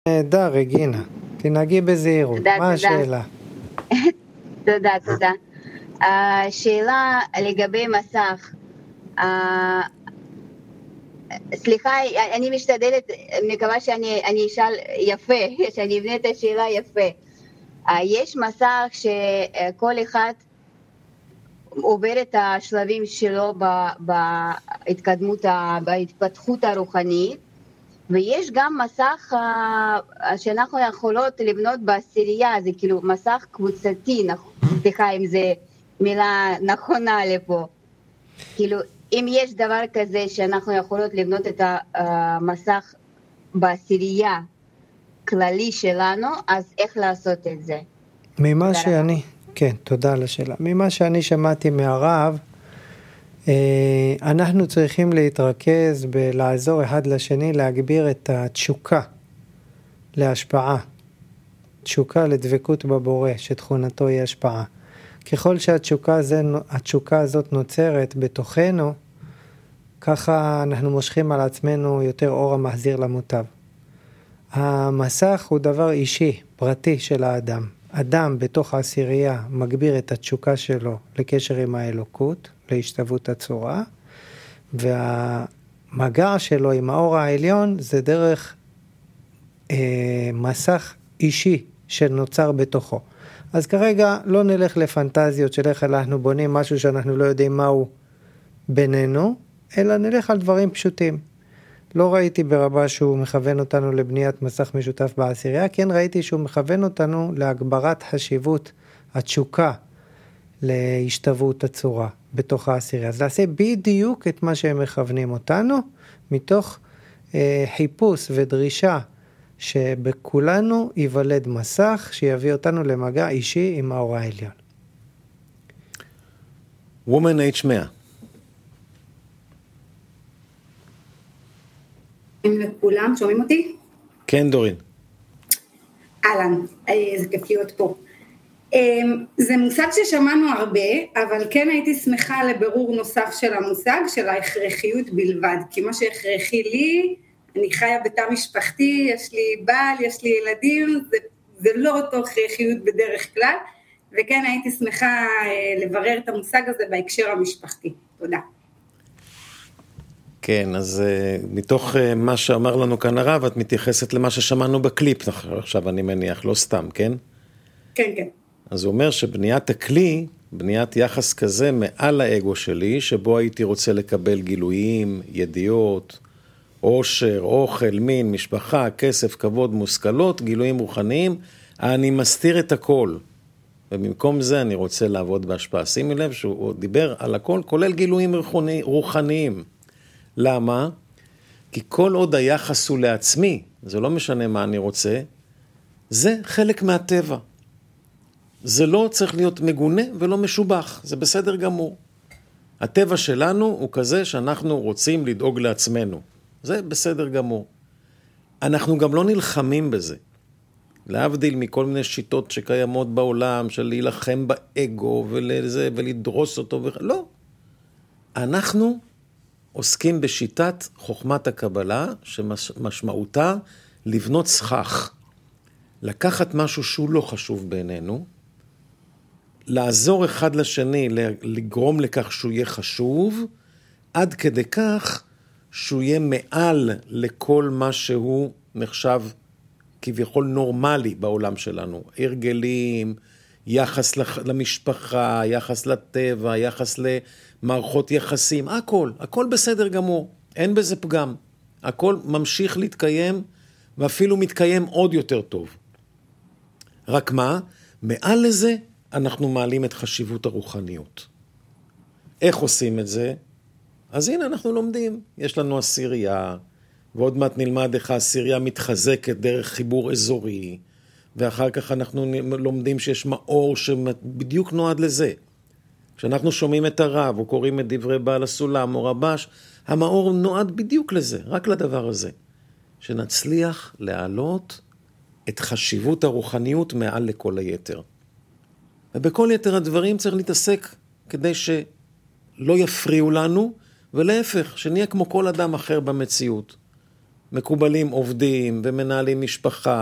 נהדר, רגינה. תנהגי בזהירות. מה השאלה? תודה. השאלה לגבי מסך. סליחה, אני משתדלת, מקווה שאני אשאל יפה, שאני אבנה את השאלה יפה. יש מסך שכל אחד עובר את השלבים שלו בהתפתחות הרוחנית, ויש גם מסך שאנחנו יכולות לבנות בעשירייה, זה כאילו מסך קבוצתי, סליחה אם זה מילה נכונה לפה. כאילו, אם יש דבר כזה שאנחנו יכולות לבנות את המסך בעשירייה כללי שלנו, אז איך לעשות את זה? כן, תודה על השאלה. ממה שאני שמעתי מהרב, אנחנו צריכים להתרכז בלעזור אחד לשני, להגביר את התשוקה להשפעה, תשוקה לדבקות בבורא, שתכונתו היא השפעה. ככל שהתשוקה הזאת נוצרת בתוכנו, ככה אנחנו מושכים על עצמנו יותר אור המחזיר למוטב. המסך הוא דבר אישי, פרטי של האדם. אדם בתוך העשירייה מגביר את התשוקה שלו לקשר עם האלוקות, להשתוות הצורה, והמגע שלו עם האור העליון זה דרך מסך אישי שנוצר בתוכו. אז כרגע לא נלך לפנטזיות של איך אנחנו בונים משהו שאנחנו לא יודעים מהו בינינו, אלא נלך על דברים פשוטים. לא ראיתי ברבה שהוא מכוון אותנו לבניית מסך משותף בעשירייה, כן ראיתי שהוא מכוון אותנו להגברת חשיבות התשוקה להשתוות הצורה בתוך העשירייה. אז נעשה בדיוק את מה שהם מכוונים אותנו, מתוך חיפוש ודרישה שבכולנו ייוולד מסך שיביא אותנו למגע אישי עם האור העליון. Woman H100. לכולם, שומעים אותי? כן, דורין. אהלן, איזה כיף להיות פה. זה מושג ששמענו הרבה, אבל כן הייתי שמחה לבירור נוסף של המושג, של ההכרחיות בלבד, כי מה שהכרחי לי, אני חיה בתא משפחתי, יש לי בעל, יש לי ילדים, זה לא אותו הכרחיות בדרך כלל, וכן הייתי שמחה לברר את המושג הזה בהקשר המשפחתי. תודה. כן, אז מתוך מה שאמר לנו כאן הרב, את מתייחסת למה ששמענו בקליפ, עכשיו אני מניח, לא סתם, כן? כן. אז הוא אומר שבניית הכלי, בניית יחס כזה מעל האגו שלי, שבו הייתי רוצה לקבל גילויים, ידיעות, עושר, אוכל, מין, משפחה, כסף, כבוד, מושכלות, גילויים רוחניים, אני מסתיר את הכל. ובמקום זה אני רוצה לעבוד בהשפעה. שימי לב שהוא דיבר על הכל, כולל גילויים רוחניים. למה? כי כל עוד היחס הוא לעצמי, זה לא משנה מה אני רוצה, זה חלק מהטבע. זה לא צריך להיות מגונה ולא משובח, זה בסדר גמור. הטבע שלנו הוא כזה שאנחנו רוצים לדאוג לעצמנו. זה בסדר גמור. אנחנו גם לא נלחמים בזה. להבדיל מכל מיני שיטות שקיימות בעולם, של להילחם באגו ולדרוס אותו. לא. אנחנו עוסקים בשיטת חוכמת הקבלה, שמשמעותה לבנות סכך. לקחת משהו שהוא לא חשוב בעינינו, לעזור אחד לשני, לגרום לכך שהוא יהיה חשוב, עד כדי כך שהוא יהיה מעל לכל מה שהוא נחשב כביכול נורמלי בעולם שלנו. הרגלים, יחס למשפחה, יחס לטבע, יחס למערכות יחסים, הכל בסדר גמור, אין בזה פגם. הכל ממשיך להתקיים, ואפילו מתקיים עוד יותר טוב. רק מה? מעל לזה אנחנו מעלים את חשיבות הרוחניות. איך עושים את זה? אז הנה אנחנו לומדים. יש לנו עשירייה, ועוד מעט נלמד איך העשירייה מתחזקת דרך חיבור אזורי, ואחר כך אנחנו לומדים שיש מאור שבדיוק נועד לזה. כשאנחנו שומעים את הרב, או קוראים את דברי בעל הסולם, או רבש, המאור נועד בדיוק לזה, רק לדבר הזה. שנצליח להעלות את חשיבות הרוחניות מעל לכל היתר. ובכל יתר הדברים צריך להתעסק כדי שלא יפריעו לנו, ולהפך, שנהיה כמו כל אדם אחר במציאות. מקובלים עובדים ומנהלים משפחה